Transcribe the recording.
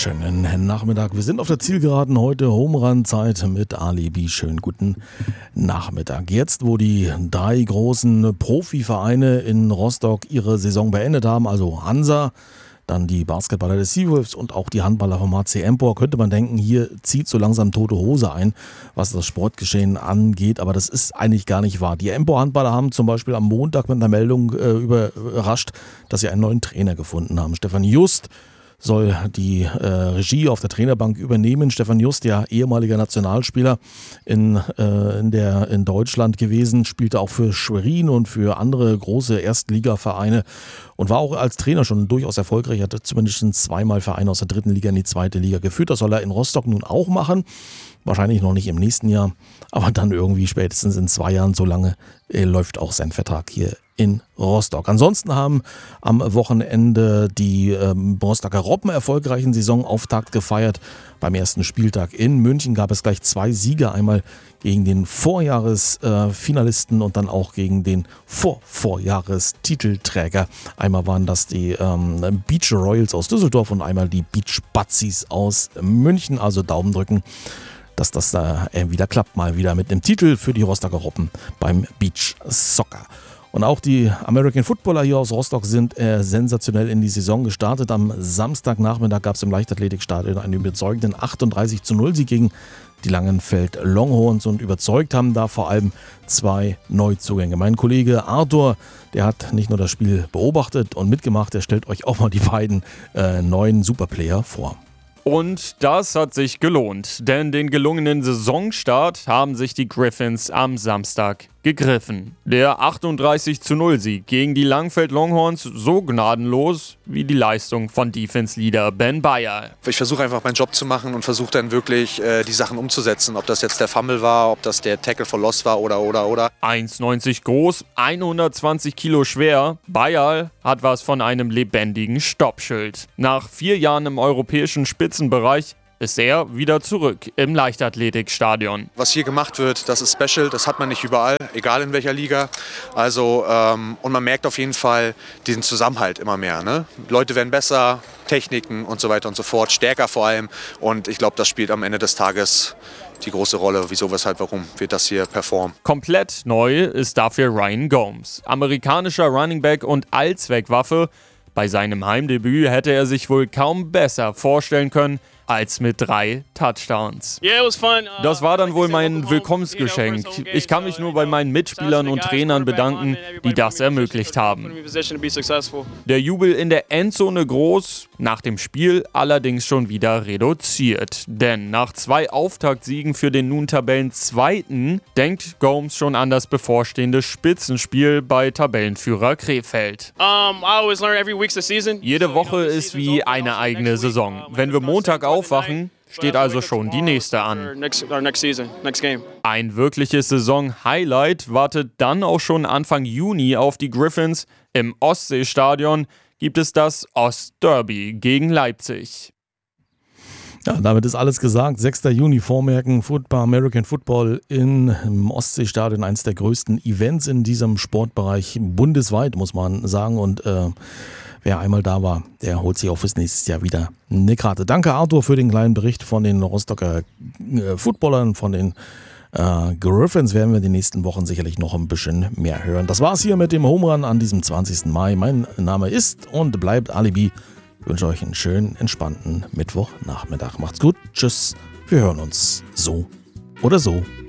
Schönen Nachmittag. Wir sind auf der Zielgeraden heute, Home-Run-Zeit mit Alibi. Schönen guten Nachmittag. Jetzt, wo die 3 großen Profivereine in Rostock ihre Saison beendet haben, also Hansa, dann die Basketballer des Seawolves und auch die Handballer vom HC Empor, könnte man denken, hier zieht so langsam tote Hose ein, was das Sportgeschehen angeht. Aber das ist eigentlich gar nicht wahr. Die Empor-Handballer haben zum Beispiel am Montag mit einer Meldung überrascht, dass sie einen neuen Trainer gefunden haben. Stefan Just soll die Regie auf der Trainerbank übernehmen. Stefan Just, ja ehemaliger Nationalspieler in Deutschland gewesen, spielte auch für Schwerin und für andere große Erstligavereine und war auch als Trainer schon durchaus erfolgreich. Er hat zumindest 2-mal Vereine aus der 3. Liga in die 2. Liga geführt. Das soll er in Rostock nun auch machen. Wahrscheinlich noch nicht im nächsten Jahr, aber dann irgendwie spätestens in 2 Jahren. So lange läuft auch sein Vertrag hier in Rostock. Ansonsten haben am Wochenende die Rostocker Robben erfolgreichen Saisonauftakt gefeiert. Beim ersten Spieltag in München gab es gleich 2 Siege, einmal gegen den Vorjahresfinalisten und dann auch gegen den Vorjahrestitelträger. Einmal waren das die Beach Royals aus Düsseldorf und einmal die Beach Batzis aus München. Also Daumen drücken, dass das da wieder klappt, mal wieder mit einem Titel für die Rostocker Robben beim Beach Soccer. Und auch die American Footballer hier aus Rostock sind sensationell in die Saison gestartet. Am Samstagnachmittag gab es im Leichtathletikstadion einen überzeugenden 38:0 Sieg gegen die Langenfeld Longhorns und überzeugt haben da vor allem 2 Neuzugänge. Mein Kollege Arthur, der hat nicht nur das Spiel beobachtet und mitgemacht, der stellt euch auch mal die beiden neuen Superplayer vor. Und das hat sich gelohnt, denn den gelungenen Saisonstart haben sich die Griffins am Samstag gegriffen. Der 38:0 Sieg gegen die Langenfeld Longhorns so gnadenlos wie die Leistung von Defense-Leader Ben Bayer. Ich versuche einfach meinen Job zu machen und versuche dann wirklich die Sachen umzusetzen. Ob das jetzt der Fumble war, ob das der Tackle for Loss war oder. 1,90 groß, 120 Kilo schwer. Bayer hat was von einem lebendigen Stoppschild. Nach 4 Jahren im europäischen Spitzenbereich ist er wieder zurück im Leichtathletikstadion. Was hier gemacht wird, das ist special, das hat man nicht überall, egal in welcher Liga. Also, und man merkt auf jeden Fall diesen Zusammenhalt immer mehr. Ne? Leute werden besser, Techniken und so weiter und so fort, stärker vor allem. Und ich glaube, das spielt am Ende des Tages die große Rolle. Wieso, weshalb, warum wird das hier performen? Komplett neu ist dafür Ryan Gomes, amerikanischer Running Back und Allzweckwaffe. Bei seinem Heimdebüt hätte er sich wohl kaum besser vorstellen können als mit 3 Touchdowns. Das war dann wohl mein Willkommensgeschenk. Ich kann mich nur bei meinen Mitspielern und Trainern bedanken, die das ermöglicht haben. Der Jubel in der Endzone groß, nach dem Spiel allerdings schon wieder reduziert. Denn nach 2 Auftaktsiegen für den nun Tabellenzweiten denkt Gomes schon an das bevorstehende Spitzenspiel bei Tabellenführer Krefeld. Jede Woche ist wie eine eigene Saison. Wenn wir Montag aufwachen, steht also schon die nächste an. Ein wirkliches Saison-Highlight wartet dann auch schon Anfang Juni auf die Griffins. Im Ostseestadion gibt es das Ostderby gegen Leipzig. Ja, damit ist alles gesagt. 6. Juni vormerken, American Football im Ostseestadion, eines der größten Events in diesem Sportbereich bundesweit, muss man sagen. Und wer einmal da war, der holt sich auch fürs nächste Jahr wieder eine Karte. Danke Arthur für den kleinen Bericht von den Rostocker Footballern, von den Griffins. Werden wir in den nächsten Wochen sicherlich noch ein bisschen mehr hören. Das war's hier mit dem Home Run an diesem 20. Mai. Mein Name ist und bleibt Alibi. Ich wünsche euch einen schönen, entspannten Mittwochnachmittag. Macht's gut, tschüss, wir hören uns so oder so.